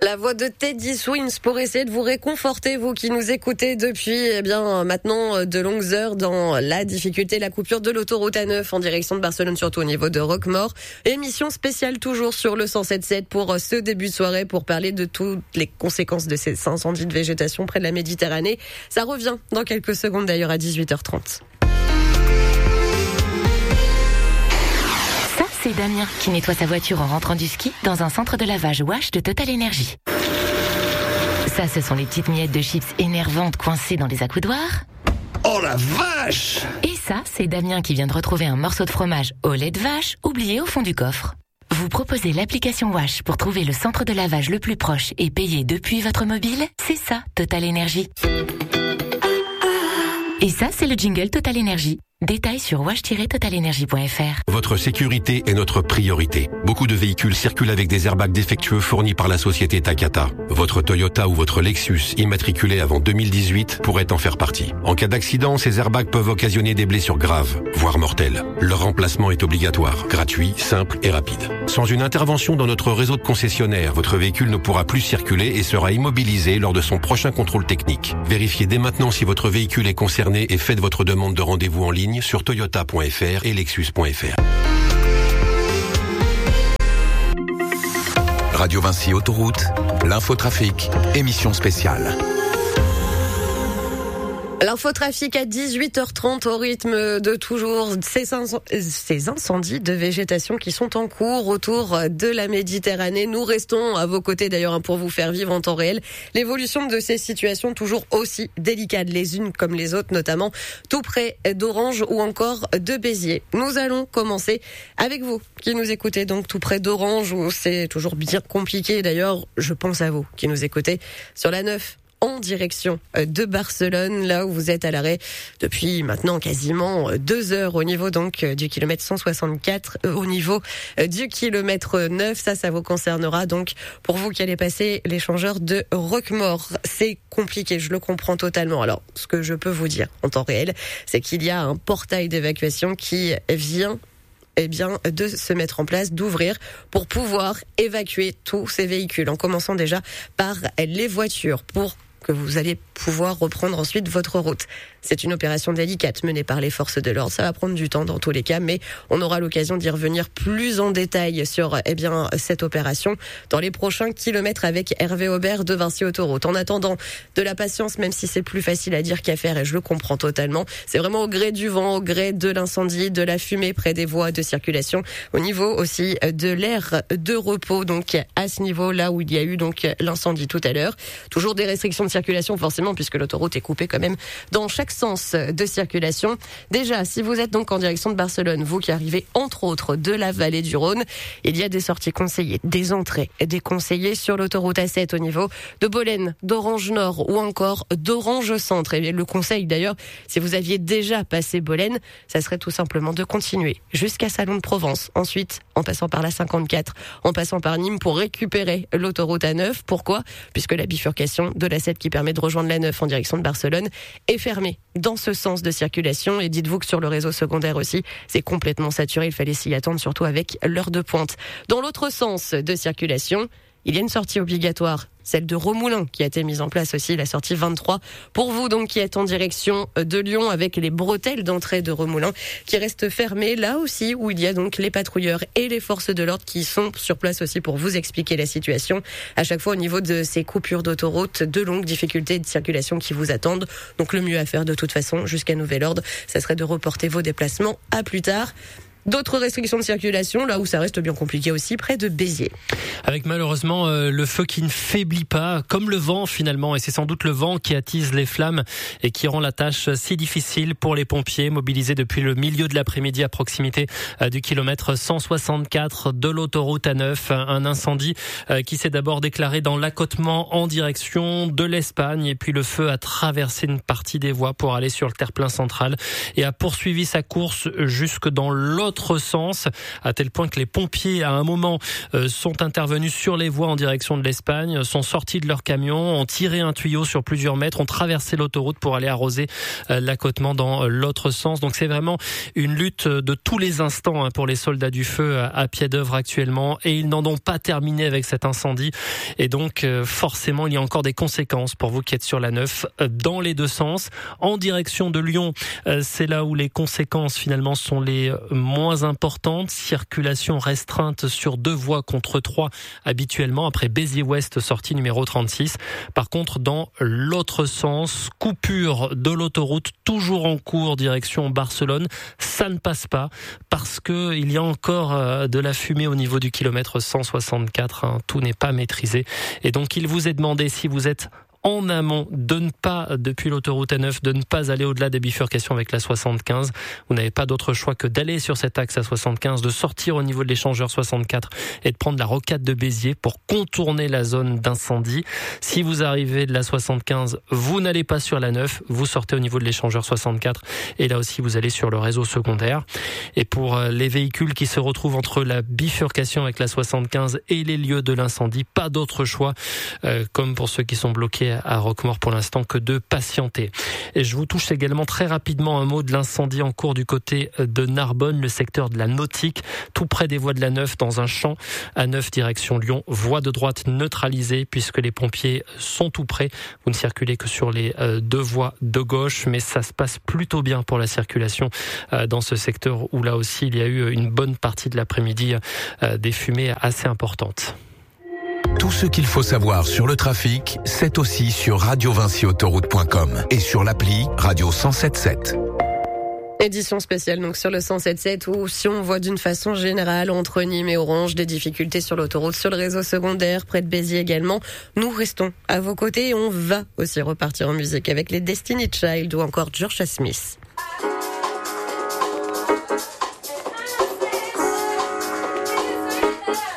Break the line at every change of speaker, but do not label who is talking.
La voix de Teddy Swims pour essayer de vous réconforter, vous qui nous écoutez depuis maintenant de longues heures dans la difficulté, la coupure de l'autoroute A9 en direction de Barcelone, surtout au niveau de Roquemaure. Émission spéciale toujours sur le 107.7 pour ce début de soirée pour parler de toutes les conséquences de ces incendies de végétation près de la Méditerranée. Ça revient dans quelques secondes d'ailleurs à 18h30.
C'est Damien qui nettoie sa voiture en rentrant du ski dans un centre de lavage Wash de Total Energy. Ça, ce sont les petites miettes de chips énervantes coincées dans les accoudoirs.
Oh la vache!
Et ça, c'est Damien qui vient de retrouver un morceau de fromage au lait de vache oublié au fond du coffre. Vous proposez l'application Wash pour trouver le centre de lavage le plus proche et payer depuis votre mobile? C'est ça, Total Energy. Et ça, c'est le jingle Total Energy. Détails sur wash-totalenergy.fr.
Votre sécurité est notre priorité. Beaucoup de véhicules circulent avec des airbags défectueux fournis par la société Takata. Votre Toyota ou votre Lexus immatriculé avant 2018 pourrait en faire partie. En cas d'accident, ces airbags peuvent occasionner des blessures graves, voire mortelles. Leur remplacement est obligatoire, gratuit, simple et rapide. Sans une intervention dans notre réseau de concessionnaires, votre véhicule ne pourra plus circuler et sera immobilisé lors de son prochain contrôle technique. Vérifiez dès maintenant si votre véhicule est concerné et faites votre demande de rendez-vous en ligne sur toyota.fr et lexus.fr.
Radio Vinci Autoroute, l'infotrafic, émission spéciale.
L'infotrafic à 18h30 au rythme de toujours ces incendies de végétation qui sont en cours autour de la Méditerranée. Nous restons à vos côtés d'ailleurs pour vous faire vivre en temps réel l'évolution de ces situations toujours aussi délicates les unes comme les autres, notamment tout près d'Orange ou encore de Béziers. Nous allons commencer avec vous qui nous écoutez donc tout près d'Orange où c'est toujours bien compliqué. D'ailleurs, je pense à vous qui nous écoutez sur la 9. En direction de Barcelone, là où vous êtes à l'arrêt depuis maintenant quasiment 2 heures au niveau donc du kilomètre 164, au niveau du kilomètre 9. Ça vous concernera donc pour vous qui allez passer l'échangeur de Roquemaure. C'est compliqué, je le comprends totalement. Alors, ce que je peux vous dire en temps réel, c'est qu'il y a un portail d'évacuation qui vient de se mettre en place, d'ouvrir pour pouvoir évacuer tous ces véhicules, en commençant déjà par les voitures, pour que vous allez pouvoir reprendre ensuite votre route. C'est une opération délicate menée par les forces de l'ordre. Ça va prendre du temps dans tous les cas, mais on aura l'occasion d'y revenir plus en détail sur cette opération dans les prochains kilomètres avec Hervé Aubert de Vinci Autoroute. En attendant, de la patience, même si c'est plus facile à dire qu'à faire, et je le comprends totalement. C'est vraiment au gré du vent, au gré de l'incendie, de la fumée près des voies de circulation, au niveau aussi de l'aire de repos. Donc à ce niveau, là où il y a eu donc l'incendie tout à l'heure, toujours des restrictions de circulation forcément puisque l'autoroute est coupée quand même dans chaque sens de circulation. Déjà, si vous êtes donc en direction de Barcelone, vous qui arrivez entre autres de la vallée du Rhône, il y a des sorties conseillées, des entrées déconseillées sur l'autoroute A7 au niveau de Bolène, d'Orange Nord ou encore d'Orange Centre. Et le conseil d'ailleurs, si vous aviez déjà passé Bolène, ça serait tout simplement de continuer jusqu'à Salon de Provence. Ensuite, en passant par la 54, en passant par Nîmes pour récupérer l'autoroute A9. Pourquoi ? Puisque la bifurcation de la 7 qui permet de rejoindre la 9 en direction de Barcelone est fermée dans ce sens de circulation. Et dites-vous que sur le réseau secondaire aussi, c'est complètement saturé. Il fallait s'y attendre, surtout avec l'heure de pointe. Dans l'autre sens de circulation, il y a une sortie obligatoire, celle de Remoulins, qui a été mise en place aussi, la sortie 23. Pour vous, donc, qui êtes en direction de Lyon, avec les bretelles d'entrée de Remoulins, qui restent fermées, là aussi, où il y a donc les patrouilleurs et les forces de l'ordre qui sont sur place aussi pour vous expliquer la situation. À chaque fois, au niveau de ces coupures d'autoroute, de longues difficultés de circulation qui vous attendent. Donc, le mieux à faire, de toute façon, jusqu'à nouvel ordre, ça serait de reporter vos déplacements à plus tard. D'autres restrictions de circulation, là où ça reste bien compliqué aussi, près de Béziers.
Avec malheureusement le feu qui ne faiblit pas, comme le vent finalement, et c'est sans doute le vent qui attise les flammes et qui rend la tâche si difficile pour les pompiers mobilisés depuis le milieu de l'après-midi à proximité du kilomètre 164 de l'autoroute A9. Un incendie qui s'est d'abord déclaré dans l'accotement en direction de l'Espagne, et puis le feu a traversé une partie des voies pour aller sur le terre-plein central et a poursuivi sa course jusque dans l'autre l'autre sens, à tel point que les pompiers, à un moment, sont intervenus sur les voies en direction de l'Espagne, sont sortis de leur camion, ont tiré un tuyau sur plusieurs mètres, ont traversé l'autoroute pour aller arroser l'accotement dans l'autre sens. Donc c'est vraiment une lutte de tous les instants pour les soldats du feu à pied d'œuvre actuellement, et ils n'en ont pas terminé avec cet incendie. Et donc forcément, il y a encore des conséquences pour vous qui êtes sur la 9 dans les deux sens. En direction de Lyon, c'est là où les conséquences finalement sont les moins importantes. Circulation restreinte sur 2 voies contre 3 habituellement après Béziers-Ouest, sortie numéro 36. Par contre, dans l'autre sens, coupure de l'autoroute toujours en cours direction Barcelone. Ça ne passe pas parce que il y a encore de la fumée au niveau du kilomètre 164. Tout n'est pas maîtrisé. Et donc, il vous est demandé, si vous êtes en amont, de ne pas, depuis l'autoroute A9, de ne pas aller au-delà des bifurcations avec la 75. Vous n'avez pas d'autre choix que d'aller sur cet axe A75, de sortir au niveau de l'échangeur 64 et de prendre la rocade de Béziers pour contourner la zone d'incendie. Si vous arrivez de la 75, vous n'allez pas sur la 9, vous sortez au niveau de l'échangeur 64 et là aussi vous allez sur le réseau secondaire. Et pour les véhicules qui se retrouvent entre la bifurcation avec la 75 et les lieux de l'incendie, pas d'autre choix, comme pour ceux qui sont bloqués à Roquemaure pour l'instant, que de patienter. Et je vous touche également très rapidement un mot de l'incendie en cours du côté de Narbonne, le secteur de la Nautique, tout près des voies de la 9, dans un champ A9 direction Lyon, voie de droite neutralisée puisque les pompiers sont tout près. Vous ne circulez que sur les 2 voies de gauche, mais ça se passe plutôt bien pour la circulation dans ce secteur où là aussi il y a eu une bonne partie de l'après-midi des fumées assez importantes.
Tout ce qu'il faut savoir sur le trafic, c'est aussi sur radiovincyautoroute.com et sur l'appli Radio 107.7.
Édition spéciale donc sur le 107.7 où, si on voit d'une façon générale entre Nîmes et Orange des difficultés sur l'autoroute, sur le réseau secondaire, près de Béziers également, nous restons à vos côtés et on va aussi repartir en musique avec les Destiny Child ou encore Georgia Smith.